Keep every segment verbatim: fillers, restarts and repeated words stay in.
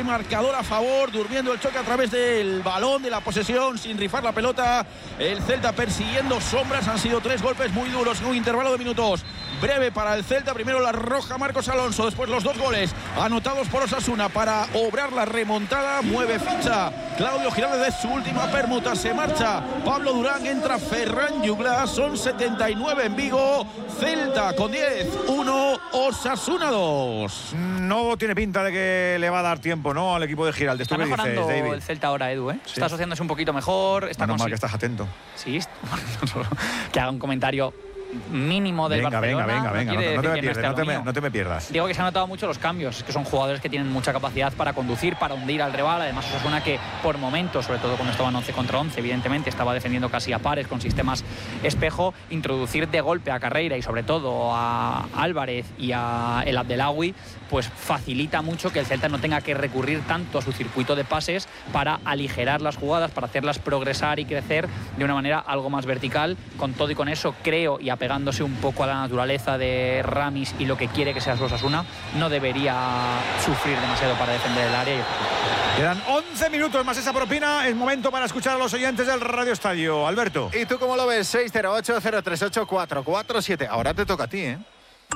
marcador a favor, durmiendo el choque a través del balón, de la posesión, sin rifar la pelota. El Celta persiguiendo sombras. Han sido tres golpes muy duros en un intervalo de minutos breve para el Celta. Primero la roja Marcos Alonso, después los dos goles anotados por Osasuna para obrar la remontada. Mueve ficha Claudio Giraldez de su última permuta. Se marcha Pablo Durán, entra Ferran Juglar. Son setenta y nueve en Vigo. Celta con diez, uno, Osasuna dos. No tiene pinta de que le va a dar tiempo, ¿no?, al equipo de Giraldez. Está mejorando dices, el Celta ahora, Edu, ¿eh? Sí. Está asociándose un poquito mejor. Está Menos mal que estás atento. Sí, que haga un comentario mínimo del venga, Barcelona. Venga, venga, no, venga, no, no, te me pierdes, no, no, te me, no te me pierdas. Digo que se han notado mucho los cambios, que son jugadores que tienen mucha capacidad para conducir, para hundir al rival. Además, Osasuna que por momentos, sobre todo cuando estaban once contra once, evidentemente estaba defendiendo casi a pares con sistemas espejo. Introducir de golpe a Carreira y sobre todo a Álvarez y a El Abdelawi, pues facilita mucho que el Celta no tenga que recurrir tanto a su circuito de pases para aligerar las jugadas, para hacerlas progresar y crecer de una manera algo más vertical. Con todo y con eso, creo, y apegándose un poco a la naturaleza de Ramis y lo que quiere que sea su Osasuna, no debería sufrir demasiado para defender el área. Quedan once minutos más esa propina. Es momento para escuchar a los oyentes del Radio Estadio. Alberto. ¿Y tú cómo lo ves? seis cero ocho, cero tres ocho, cuatro cuatro siete. Ahora te toca a ti, ¿eh?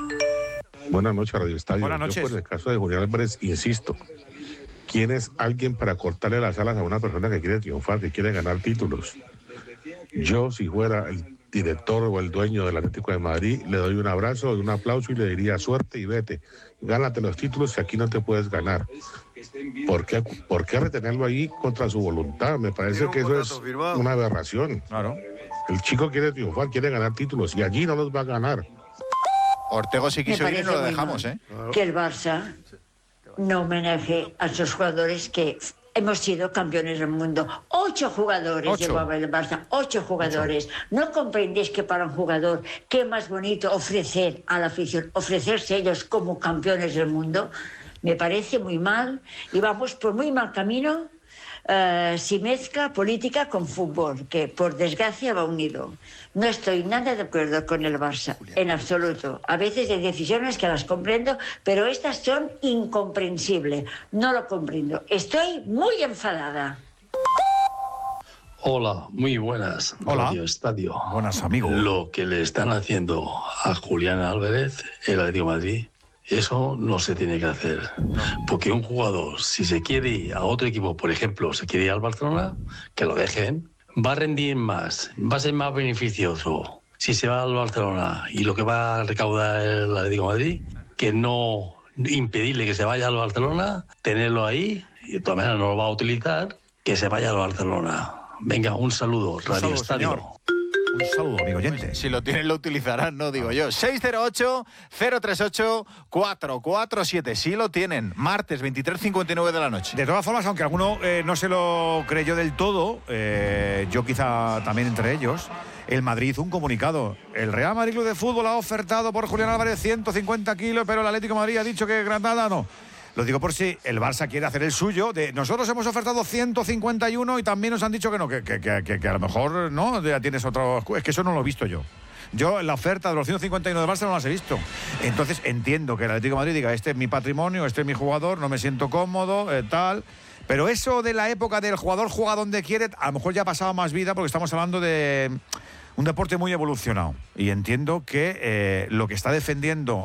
Buenas noches, Radio Estadio. Buenas noches. Yo, por el caso de Julián Álvarez, insisto, ¿quién es alguien para cortarle las alas a una persona que quiere triunfar, que quiere ganar títulos? Yo, si fuera el director o el dueño del Atlético de Madrid, le doy un abrazo, un aplauso y le diría suerte y vete. Gánate los títulos, que aquí no te puedes ganar. ¿Por qué, por qué retenerlo ahí contra su voluntad? Me parece que eso es firmado. Una aberración. Claro. El chico quiere triunfar, quiere ganar títulos y allí no los va a ganar. Ortego sí quiso ir y no lo dejamos, ¿eh? Que el Barça no homenaje a sus jugadores que hemos sido campeones del mundo. Ocho jugadores Ocho. llevaba el Barça, ocho jugadores. Ocho. ¿No comprendéis que para un jugador qué más bonito ofrecer a la afición, ofrecerse ellos como campeones del mundo? Me parece muy mal y vamos por muy mal camino uh, si mezcla política con fútbol, que por desgracia va unido. No estoy nada de acuerdo con el Barça, en absoluto. A veces hay decisiones que las comprendo, pero estas son incomprensibles. No lo comprendo. Estoy muy enfadada. Hola, muy buenas. Hola. Radio Estadio. Buenas, amigo. Lo que le están haciendo a Julián Álvarez, el Atlético de Madrid, eso no se tiene que hacer. Porque un jugador, si se quiere ir a otro equipo, por ejemplo, se quiere ir al Barcelona, que lo dejen, va a rendir más, va a ser más beneficioso si se va al Barcelona y lo que va a recaudar el Atlético de Madrid, que no impedirle que se vaya al Barcelona, tenerlo ahí, y de todas maneras no lo va a utilizar, que se vaya al Barcelona. Venga, un saludo, Radio saludo, Estadio. señor. Un saludo, amigo oyente. Si lo tienen, lo utilizarán, no digo yo. seis cero ocho, cero tres ocho, cuatro cuatro siete. Sí lo tienen. Martes, veintitrés cincuenta y nueve de la noche. De todas formas, aunque alguno eh, no se lo creyó del todo, eh, yo quizá también entre ellos, el Madrid hizo un comunicado. El Real Madrid Club de Fútbol ha ofertado por Julián Álvarez ciento cincuenta kilos, pero el Atlético de Madrid ha dicho que Granada no. Lo digo por si el Barça quiere hacer el suyo. De, nosotros hemos ofertado ciento cincuenta y uno y también nos han dicho que no, que, que, que, que a lo mejor no, ya tienes otro. Es que eso no lo he visto yo. Yo la oferta de los ciento cincuenta y uno de Barça no las he visto. Entonces entiendo que el Atlético de Madrid diga, este es mi patrimonio, este es mi jugador, no me siento cómodo, eh, tal. Pero eso de la época del jugador juega donde quiere, a lo mejor ya ha pasado más vida porque estamos hablando de un deporte muy evolucionado. Y entiendo que eh, lo que está defendiendo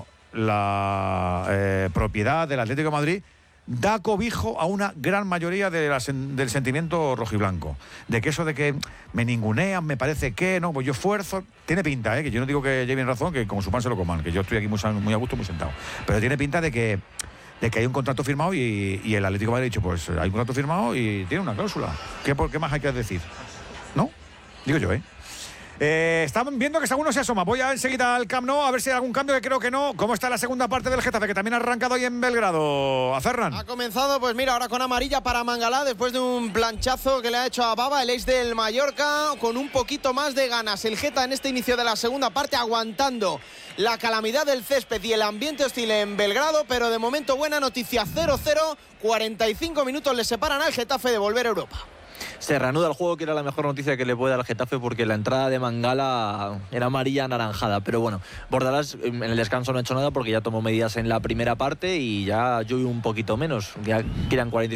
la eh, propiedad del Atlético de Madrid da cobijo a una gran mayoría de la sen- del sentimiento rojiblanco. De que eso de que me ningunean, me parece que, no, pues yo esfuerzo. Tiene pinta, ¿eh? Que yo no digo que lleven razón, que como su pan se lo coman, que yo estoy aquí muy, muy a gusto, muy sentado. Pero tiene pinta de que, de que hay un contrato firmado y, y el Atlético de Madrid ha dicho, pues hay un contrato firmado y tiene una cláusula. ¿Qué, por, qué más hay que decir? ¿No? Digo yo, ¿eh? Eh, están viendo que alguno se asoma. Voy a enseguida al Camp Nou a ver si hay algún cambio, que creo que no. ¿Cómo está la segunda parte del Getafe, que también ha arrancado hoy en Belgrado? A Ferran. Ha comenzado, pues mira, ahora con amarilla para Mangalá, después de un planchazo que le ha hecho a Baba, el ex del Mallorca, con un poquito más de ganas. El Geta en este inicio de la segunda parte aguantando la calamidad del césped y el ambiente hostil en Belgrado, pero de momento buena noticia, cero cero, cuarenta y cinco minutos le separan al Getafe de volver a Europa. Se reanuda el juego, que era la mejor noticia que le puede dar al Getafe, porque la entrada de Mangala era amarilla anaranjada. Pero bueno, Bordalás en el descanso no ha hecho nada porque ya tomó medidas en la primera parte y ya llueve un poquito menos. Ya quedan cuarenta y